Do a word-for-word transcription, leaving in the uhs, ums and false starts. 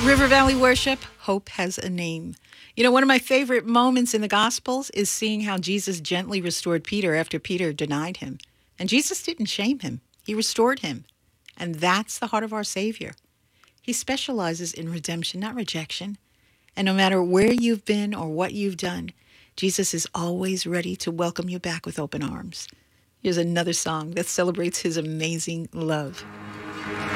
River Valley Worship, hope has a name. You know, one of my favorite moments in the Gospels is seeing how Jesus gently restored Peter after Peter denied him. And Jesus didn't shame him, he restored him. And that's the heart of our Savior. He specializes in redemption, not rejection. And no matter where you've been or what you've done, Jesus is always ready to welcome you back with open arms. Here's another song that celebrates his amazing love.